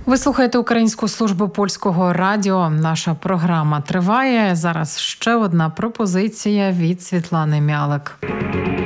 Ви слухаєте Українську службу польського радіо. Наша програма триває. Зараз ще одна пропозиція від Світлани Мялик.